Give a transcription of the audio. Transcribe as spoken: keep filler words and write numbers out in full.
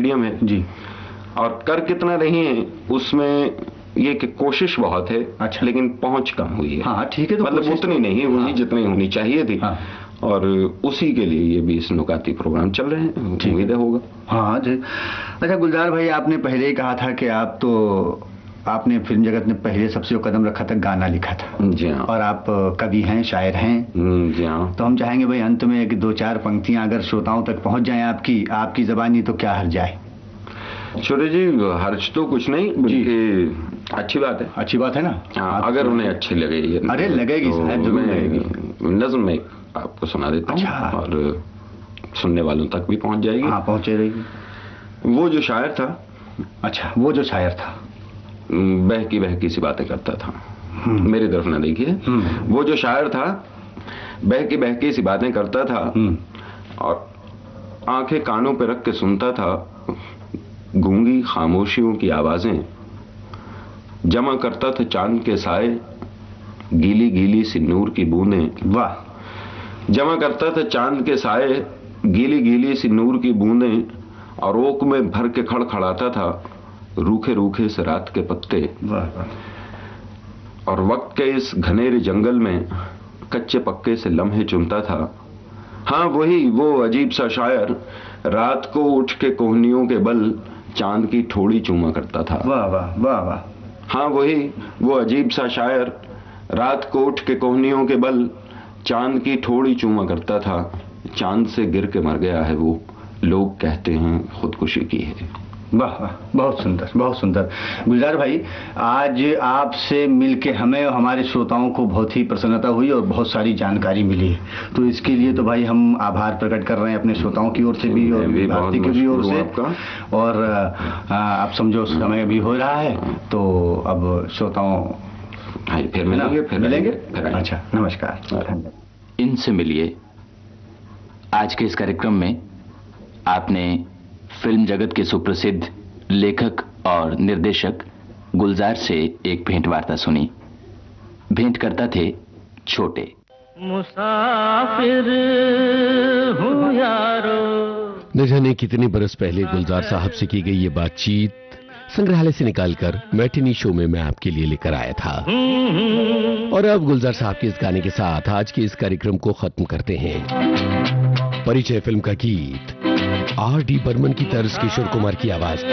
Medium है जी। और कर कितना रही है उसमें ये कि कोशिश बहुत है। अच्छा। लेकिन पहुंच कम हुई है। हाँ ठीक है, तो मतलब उतनी नहीं हुई। हाँ। जितनी होनी चाहिए थी। हाँ। और उसी के लिए ये बीस नुकाती प्रोग्राम चल रहे हैं, उम्मीद होगा। हाँ जी। अच्छा गुलजार भाई, आपने पहले ही कहा था कि आप तो आपने फिल्म जगत में पहले सबसे कदम रखा था, गाना लिखा था। जी हाँ। और आप कवि हैं, शायर हैं। जी हाँ। तो हम चाहेंगे भाई अंत में एक दो चार पंक्तियां अगर श्रोताओं तक पहुंच जाएं आपकी आपकी जबानी, तो क्या हर्ज जाए। छोटे जी, हर्ज तो कुछ नहीं, बल्कि अच्छी बात है। अच्छी बात है ना। हाँ, अगर उन्हें अच्छी लगे ये। अरे लगेगी तो साहब, जरूर लगेगी। नज़्म में आपको सुना देता हूँ। अच्छा। और सुनने वालों तक भी पहुंच जाएगी। हाँ पहुंचे रहेगी। वो जो शायर था। अच्छा, वो जो शायर था बहकी बहकी सी बातें करता था। मेरी तरफ ना देखिए। वो जो शायर था बहकी बहकी सी बातें करता था और आंखें कानों पे रख के सुनता था गूंगी खामोशियों की आवाजें। जमा करता था चांद के साए, गीली गीली सी नूर की बूंदें। वाह। जमा करता था चांद के साए, गीली गीली सी नूर की बूंदें, और ओक में भर के खड़खड़ाता था रूखे रूखे से रात के पत्ते। वाह वाह। और वक्त के इस घनेरे जंगल में कच्चे पक्के से लम्हे चुनता था। हाँ वही वो अजीब सा शायर, रात को उठ के कोहनियों के बल चांद की ठोड़ी चूमा करता था। वाह वाह वाह वाह। हाँ वही वो अजीब सा शायर, रात को उठ के कोहनियों के बल चांद की ठोड़ी चूमा करता था। चांद से गिर के मर गया है वो, लोग कहते हैं खुदकुशी की है। वाह वाह, बहुत सुंदर बहुत सुंदर। गुलजार भाई, आज आपसे मिलके हमें और हमारे श्रोताओं को बहुत ही प्रसन्नता हुई और बहुत सारी जानकारी मिली है। तो इसके लिए तो भाई हम आभार प्रकट कर रहे हैं अपने श्रोताओं की ओर से भी और भारती की भी ओर से। और आप समझो समय भी हो रहा है, तो अब श्रोताओं फिर मिलेंगे फिर मिलेंगे अच्छा, नमस्कार। इनसे मिलिए। आज के इस कार्यक्रम में आपने फिल्म जगत के सुप्रसिद्ध लेखक और निर्देशक गुलजार से एक भेंट वार्ता सुनी। भेंट करता थे छोटे। मुसाफिर हूँ यारो। न जाने कितने बरस पहले गुलजार साहब से की गई ये बातचीत संग्रहालय से निकालकर मैटिनी शो में मैं आपके लिए लेकर आया था। और अब गुलजार साहब के इस गाने के साथ आज के इस कार्यक्रम को खत्म करते हैं। परिचय फिल्म का गीत आर डी बर्मन की तर्ज किशोर कुमार की आवाज।